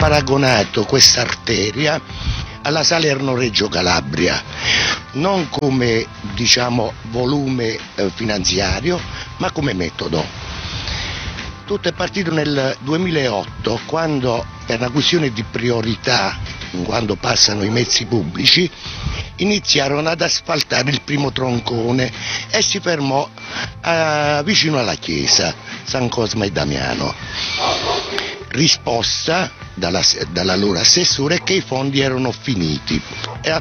paragonato questa arteria alla Salerno-Reggio Calabria, non come volume finanziario, ma come metodo. Tutto è partito nel 2008, quando per una questione di priorità, quando passano i mezzi pubblici, iniziarono ad asfaltare il primo troncone e si fermò vicino alla chiesa San Cosma e Damiano. Risposta dall'allora assessore che i fondi erano finiti e